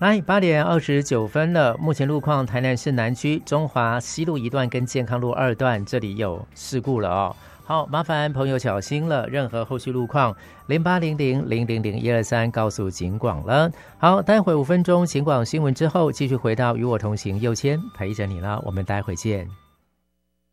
嗨，8:29了。目前路况，台南市南区中华西路一段跟健康路2段这里有事故了哦。好，麻烦朋友小心了。任何后续路况，0800000123告诉警广了。好，待会5分钟警广新闻之后，继续回到与我同行右谦陪着你了。我们待会见。